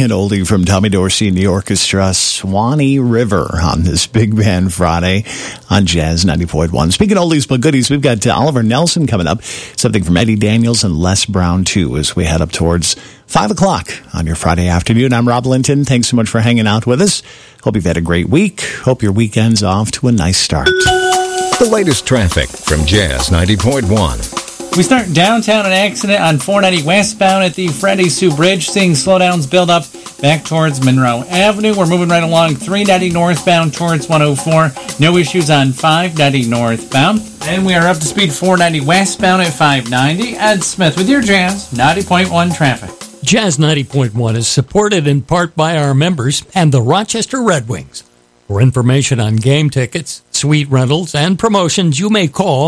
An oldie from Tommy Dorsey and the orchestra, Swanee River, on this Big Band Friday on Jazz 90.1. Speaking of oldies but goodies, we've got Oliver Nelson coming up. Something from Eddie Daniels and Les Brown, too, as we head up towards 5 o'clock on your Friday afternoon. I'm Rob Linton. Thanks so much for hanging out with us. Hope you've had a great week. Hope your weekend's off to a nice start. The latest traffic from Jazz 90.1. We start downtown, an accident on 490 westbound at the Freddie Sue Bridge, seeing slowdowns build up back towards Monroe Avenue. We're moving right along 390 northbound towards 104. No issues on 590 northbound. And we are up to speed 490 westbound at 590. Ed Smith with your Jazz 90.1 traffic. Jazz 90.1 is supported in part by our members and the Rochester Red Wings. For information on game tickets, suite rentals, and promotions, you may call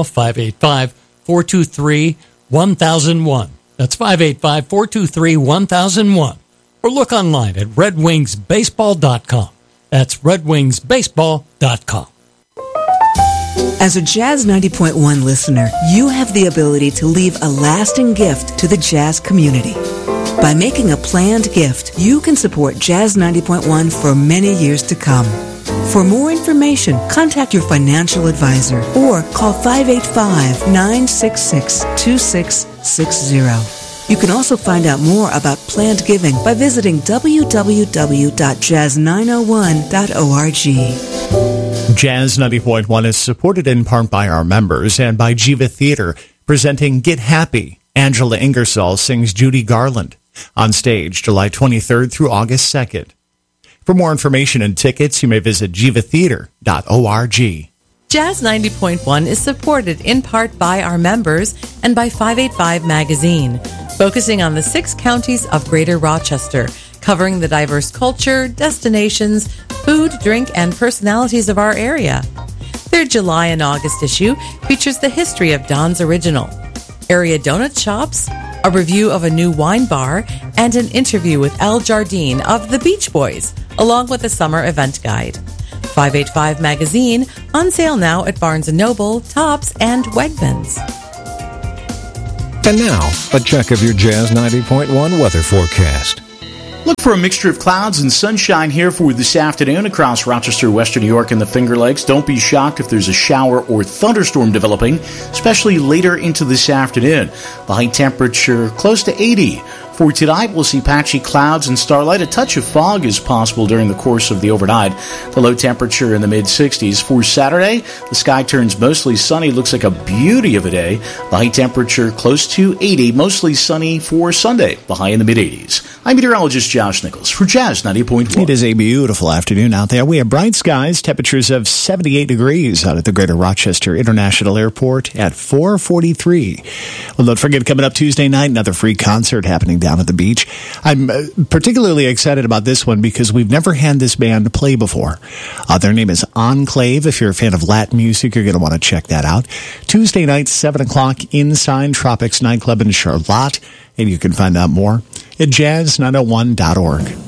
585-423-1001. That's 585-423-1001. Or look online at redwingsbaseball.com. That's redwingsbaseball.com. As a Jazz 90.1 listener, you have the ability to leave a lasting gift to the jazz community. By making a planned gift, you can support Jazz 90.1 for many years to come. For more information, contact your financial advisor or call 585-966-2660. You can also find out more about planned giving by visiting www.jazz901.org. Jazz 90.1 is supported in part by our members and by Jiva Theater, presenting Get Happy. Angela Ingersoll sings Judy Garland on stage July 23rd through August 2nd. For more information and tickets, you may visit jivatheater.org. Jazz 90.1 is supported in part by our members and by 585 Magazine, focusing on the 6 counties of Greater Rochester, covering the diverse culture, destinations, food, drink, and personalities of our area. Their July and August issue features the history of Don's Original, area donut shops, a review of a new wine bar, and an interview with Al Jardine of the Beach Boys, along with a summer event guide. 585 Magazine, on sale now at Barnes & Noble, Tops, and Wegmans. And now, a check of your Jazz 90.1 weather forecast. Look for a mixture of clouds and sunshine here for this afternoon across Rochester, Western New York, and the Finger Lakes. Don't be shocked if there's a shower or thunderstorm developing, especially later into this afternoon. The high temperature close to 80. For tonight, we'll see patchy clouds and starlight. A touch of fog is possible during the course of the overnight. The low temperature in the mid-60s. For Saturday, the sky turns mostly sunny. Looks like a beauty of a day. The high temperature close to 80. Mostly sunny for Sunday. The high in the mid-80s. I'm meteorologist Josh Nichols for Jazz 90.1. It is a beautiful afternoon out there. We have bright skies, temperatures of 78 degrees out at the Greater Rochester International Airport at 4:43. Well, don't forget, coming up Tuesday night, another free concert happening down at the beach. I'm particularly excited about this one because we've never had this band play before. Their name is Enclave. If you're a fan of Latin music, you're going to want to check that out. Tuesday night, 7 o'clock, inside Tropics Nightclub in Charlotte. And you can find out more at jazz901.org.